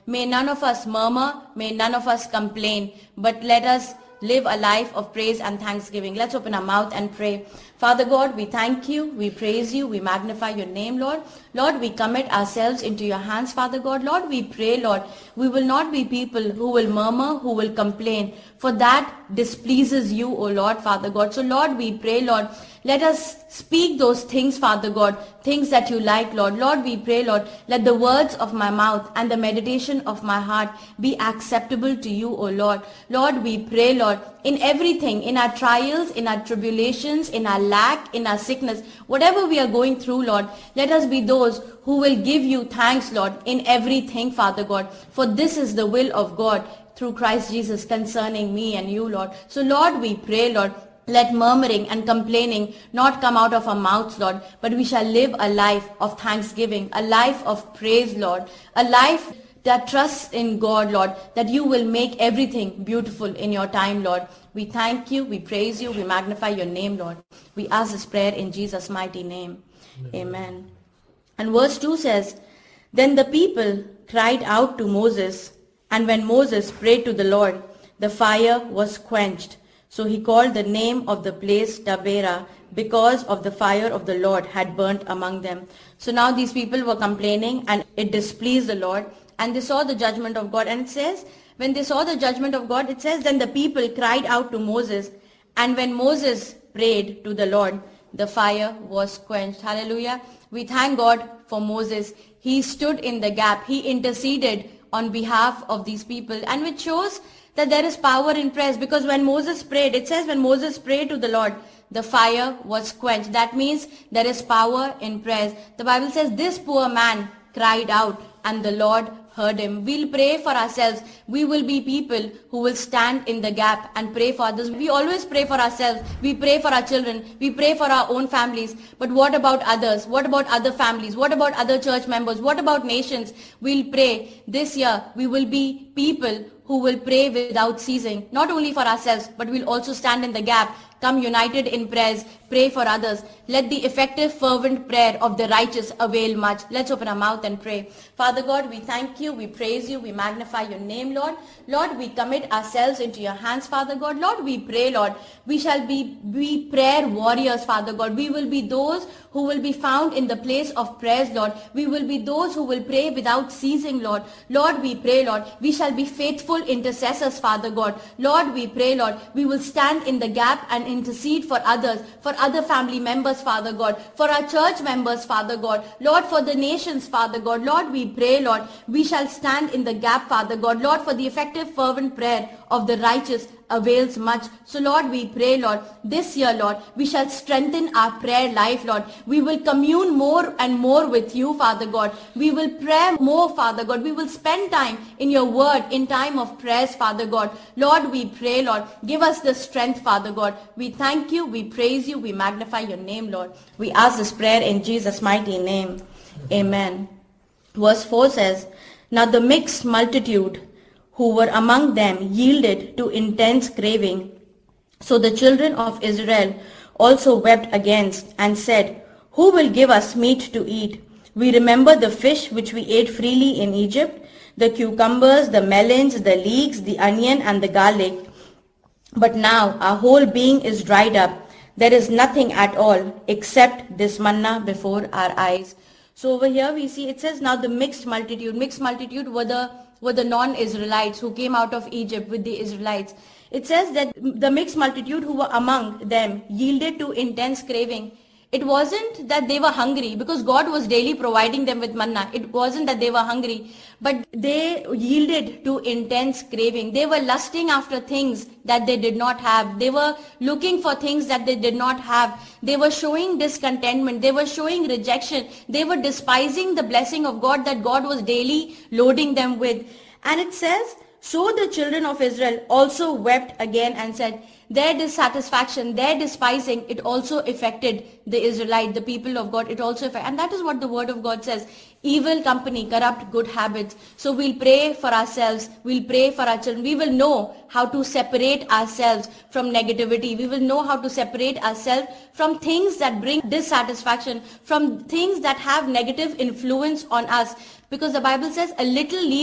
May none of us murmur, may none of us complain, but let us live a life of praise and thanksgiving. Let's open our mouth and pray. Father God, we thank you, we praise you, we magnify your name, Lord. Lord, we commit ourselves into your hands, Father God. Lord, we pray, Lord, we will not be people who will murmur, who will complain, for that displeases you, O Lord, Father God. So Lord, we pray, Lord, let us speak those things, Father God, things that you like, Lord. Lord, we pray, Lord, let the words of my mouth and the meditation of my heart be acceptable to you, O Lord. Lord, we pray, Lord, in everything, in our trials, in our tribulations, in our lack, in our sickness, whatever we are going through, Lord, let us be those who will give you thanks, Lord, in everything, Father God. For this is the will of God through Christ Jesus concerning me and you, Lord. So, Lord, we pray, Lord, let murmuring and complaining not come out of our mouths, Lord, but we shall live a life of thanksgiving, a life of praise, Lord, a life that trusts in God, Lord, that you will make everything beautiful in your time, Lord. We thank you, we praise you, we magnify your name, Lord. We ask this prayer in Jesus' mighty name. Amen. And verse 2 says, Then the people cried out to Moses, and when Moses prayed to the Lord, the fire was quenched. So he called the name of the place Taberah, because of the fire of the Lord had burnt among them. So now these people were complaining, and it displeased the Lord, and they saw the judgment of God. And it says, when they saw the judgment of God, it says, then the people cried out to Moses, and when Moses prayed to the Lord, the fire was quenched. Hallelujah. We thank God for Moses. He stood in the gap. He interceded on behalf of these people, and which shows that there is power in prayer, because when Moses prayed, it says when Moses prayed to the Lord, the fire was quenched. That means there is power in prayer. The Bible says this poor man cried out and the Lord heard him. We'll pray for ourselves. We will be people who will stand in the gap and pray for others. We always pray for ourselves. We pray for our children. We pray for our own families. But what about others? What about other families? What about other church members? What about nations? We'll pray. This year we will be people who will pray without ceasing, not only for ourselves, but we'll also stand in the gap, come united in prayers, pray for others. Let the effective, fervent prayer of the righteous avail much. Let's open our mouth and pray. Father God, we thank you, we praise you, we magnify your name, Lord. Lord, we commit ourselves into your hands, Father God. Lord, we pray, Lord, we shall be prayer warriors, Father God. We will be those who will be found in the place of prayers, Lord. We will be those who will pray without ceasing, Lord. Lord, we pray, Lord, we shall be faithful intercessors, Father God. Lord, we pray, Lord, we will stand in the gap and intercede for others, for other family members, Father God, for our church members, Father God, Lord, for the nations, Father God. Lord, we pray, Lord, we shall stand in the gap, Father God, Lord, for the effective, fervent prayer of the righteous avails much. So Lord, we pray, Lord, this year, Lord, we shall strengthen our prayer life, Lord. We will commune more and more with you, Father God. We will pray more, Father God. We will spend time in your word, in time of prayers, Father God. Lord, we pray, Lord, give us the strength, Father God. We thank you, we praise you, we magnify your name, Lord. We ask this prayer in Jesus' mighty name. Amen. Verse 4 says, Now the mixed multitude who were among them yielded to intense craving. So the children of Israel also wept against and said, Who will give us meat to eat? We remember the fish which we ate freely in Egypt, the cucumbers, the melons, the leeks, the onion, and the garlic. But now our whole being is dried up. There is nothing at all except this manna before our eyes. So over here we see it says now the mixed multitude. Mixed multitude were the non-Israelites who came out of Egypt with the Israelites. It says that the mixed multitude who were among them yielded to intense craving. It wasn't that they were hungry, because God was daily providing them with manna. It wasn't that they were hungry, but they yielded to intense craving. They were lusting after things that they did not have. They were looking for things that they did not have. They were showing discontentment. They were showing rejection. They were despising the blessing of God that God was daily loading them with. And it says, so the children of Israel also wept again and said, their dissatisfaction, their despising, it also affected the Israelite, the people of God. It also affected, and that is what the word of God says. Evil company corrupt good habits. So we'll pray for ourselves. We'll pray for our children. We will know how to separate ourselves from negativity. We will know how to separate ourselves from things that bring dissatisfaction, from things that have negative influence on us. Because the Bible says a little leaven